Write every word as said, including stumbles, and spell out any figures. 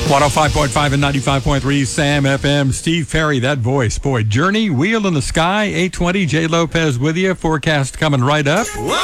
one oh five point five and ninety-five point three Sam F M. Steve Perry, that voice. Boy, Journey, Wheel in the Sky, eight twenty. Jay Lopez with you. Forecast coming right up. Whoa!